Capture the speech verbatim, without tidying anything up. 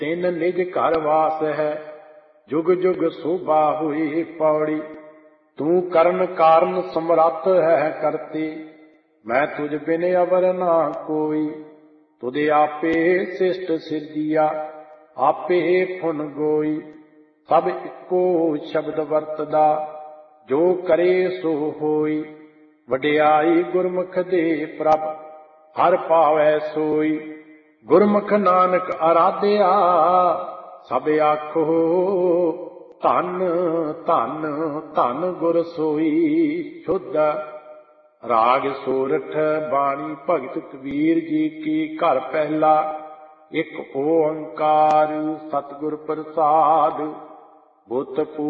तिन निज घर वास है, जुग जुग शोभा हुई पौड़ी। तू करण कारण समरथ है करती, मैं तुझ बिन अवर ना कोई। तुझे आपे शिष्ट सिरजिया, आपे फुन गोई। सब इको शब्द वरतदा, जो करे सो होई। वडियाई गुरमुख दे प्रभ, हर पावै सोई। गुरमुख नानक आराध्या, सब आखो धन धन धन गुर सोई। शुद्ध राग सोरठ बाणी भगत कबीर जी की। घर पहला एक ओंकार सतगुर प्रसाद। बुत